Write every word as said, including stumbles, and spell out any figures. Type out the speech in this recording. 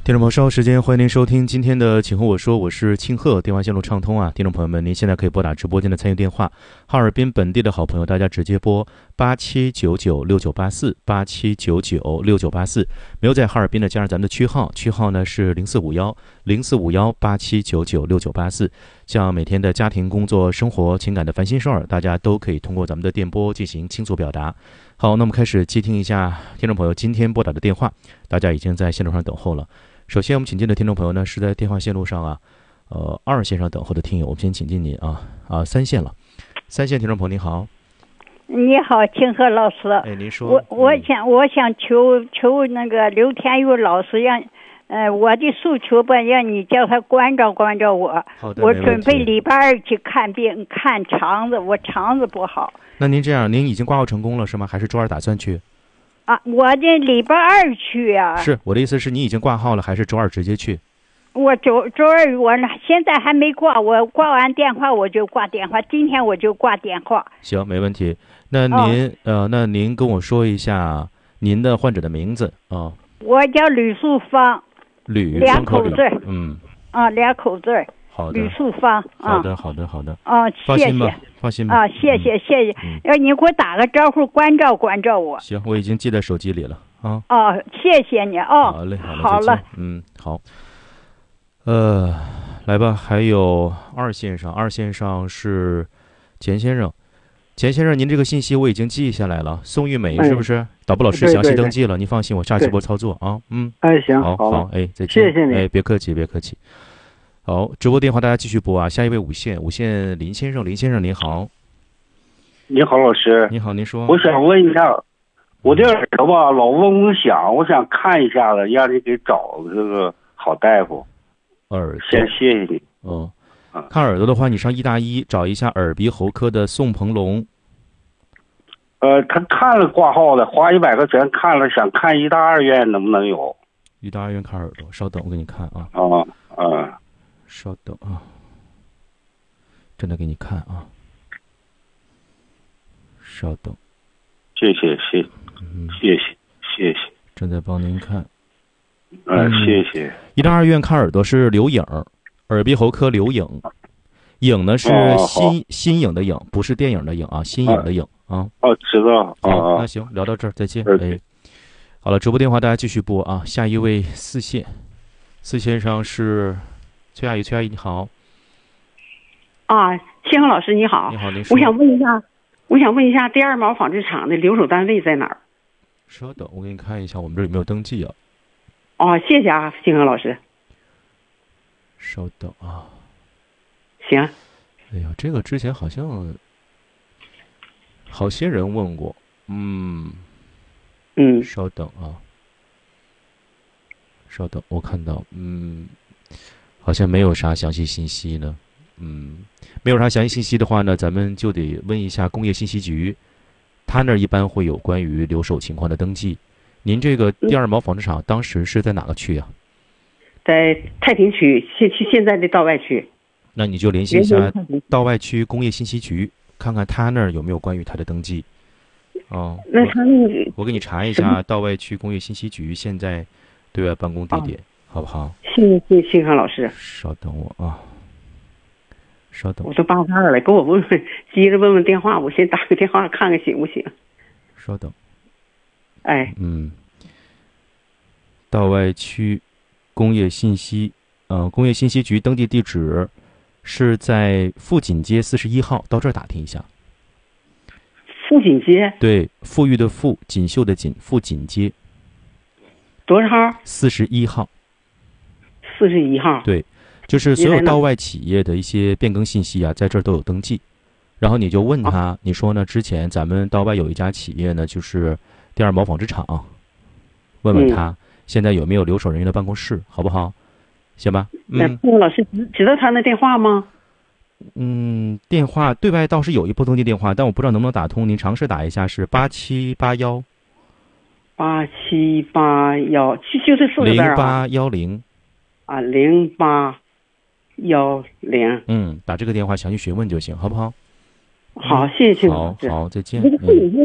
听众朋友，稍后时间欢迎您收听今天的请和我说，我是庆贺，电话线路畅通啊。听众朋友们，您现在可以拨打直播间的参与电话，哈尔滨本地的好朋友大家直接拨八七九九六九八四八七九九六九八四，没有在哈尔滨的加上咱们的区号，区号呢是零四五幺零四五幺八七九九六九八四。像每天的家庭、工作、生活、情感的烦心事儿，大家都可以通过咱们的电波进行倾诉表达。好，那我们开始接听一下听众朋友今天拨打的电话，大家已经在线路上等候了。首先我们请进的听众朋友呢是在电话线路上啊，呃二线上等候的听友，我们先请进您啊啊三线了，三线听众朋友您好。 你好，庆和老师。 哎，您说。 我我想、嗯、我想求求那个刘天佑老师让，呃我的诉求吧，让你叫他关照关照我。 好的， 我准备礼拜二去看病，看肠子，我肠子不好。 那您这样，您已经挂号成功了是吗？还是周二打算去？ 啊，我这礼拜二去啊。 是，我的意思是你已经挂号了，还是周二直接去？ 我周周二我现在还没挂，我挂完电话我就挂电话，今天我就挂电话。 行，没问题。那您、哦、呃，那您跟我说一下您的患者的名字啊、哦。 我叫吕素芳。 吕， 两口字。 嗯。 啊，两口字。 好的。 吕素芳。 好的，好的，好的。 啊， 放心吧，放心吧。 啊，谢谢，谢谢。要、嗯、你给我打个招呼，关照关照我。 行，我已经记在手机里了啊。 哦，谢谢你哦。 好嘞，好嘞， 好了。 嗯，好。呃，来吧，还有二线上，二线上是钱先生。钱先生，您这个信息我已经记下来了。宋玉美是不是？哎、导播老师详细登记了，您放心，我下期播操作啊。嗯。 哎，行， 好， 好， 好，哎，再见。 谢谢你。 哎，别客气，别客气。好，直播电话大家继续拨啊。下一位五线，五线林先生，林先生您好。 你好，老师。 你好，您说。 我想问一下，我这耳朵吧老嗡嗡响，我想看一下子，让你给找这个好大夫。 耳朵。 先谢谢你。 哦。看耳朵的话，你上医大一找一下耳鼻喉科的宋鹏龙。 呃，他看了挂号的，花一百块钱看了，想看医大二院能不能有？ 医大二院看耳朵，稍等，我给你看啊。 啊啊， 稍等啊，正在给你看啊。稍等。 谢谢谢，嗯、谢谢谢谢。 正在帮您看。 呃、嗯，谢谢。 医大二院看耳朵是刘颖，耳鼻喉科刘颖。影呢是新、哦、新颖的影，不是电影的影啊，新颖的影啊。 哦，知道。 好，那行，聊到这儿，再见。哎，好了，直播电话大家继续拨啊。下一位四线，四线上是崔阿姨，崔阿姨你好。 啊，谢恒老师你好。 你好，您说。 我想问一下，我想问一下，第二毛纺织厂的留守单位在哪儿？ 稍等，我给你看一下，我们这有没有登记啊？ 哦，谢谢啊，谢恒老师。 稍等啊。 行。 哎呀，这个之前好像好些人问过，嗯嗯， 稍等啊，稍等，我看到，嗯，好像没有啥详细信息呢，嗯，没有啥详细信息的话呢，咱们就得问一下工业信息局，他那儿一般会有关于留守情况的登记。您这个第二毛纺织厂当时是在哪个区啊？ 在太平区，现现在的道外区。 那你就联系一下道外区工业信息局，看看他那儿有没有关于他的登记。哦， 那他那个， 我给你查一下道外区工业信息局现在对外办公地点，哦、好不好？ 谢谢谢康老师。 稍等我啊，稍等。 我都八十二了，给我问问，接着问问电话，我先打个电话看看行不行？ 稍等。 哎。 嗯。道外区工业信息，呃，工业信息局登记地址。是在富锦街四十一号，到这儿打听一下。 富锦街？ 对，富裕的富，锦绣的锦，富锦街。 多少号？ 四十一号。 四十一号。 对，就是所有道外企业的一些变更信息啊，在这儿都有登记。然后你就问他，啊、你说呢？之前咱们道外有一家企业呢，就是第二毛纺织厂，问问他、嗯、现在有没有留守人员的办公室，好不好？行吧， 嗯，那老师知道他那电话吗？ 嗯，电话对外倒是有一部登记电话，但我不知道能不能打通，您尝试打一下，是八七八幺， 八七八幺，就就这四个字啊。 零八幺零， 啊，零八幺零。 嗯，打这个电话详细询问就行，好不好？ 好，谢谢。 好好，再见。 嗯